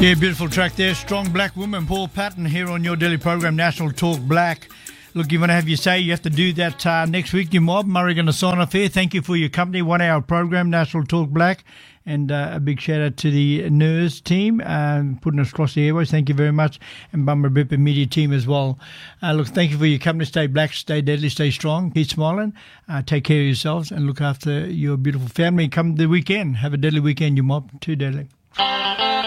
Yeah, beautiful track there. Strong Black Woman, Paul Patton here on your daily program, National Talk Black. Look, you want to have your say, you have to do that next week, you mob. Murray going to sign off here. Thank you for your company. 1 hour program, National Talk Black. And a big shout out to the NERS team putting us across the airways. Thank you very much. And Bummer Bipper Media team as well. Look, thank you for your company. Stay black, stay deadly, stay strong. Keep smiling. Take care of yourselves and look after your beautiful family. Come the weekend. Have a deadly weekend, you mob. Too deadly.